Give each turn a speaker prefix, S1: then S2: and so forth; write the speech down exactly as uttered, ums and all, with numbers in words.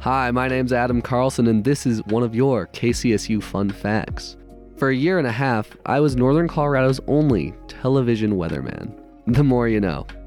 S1: Hi, my name's Adam Carlson, and this is one of your K C S U fun facts. For a year and a half, I was Northern Colorado's only television weatherman. The more you know.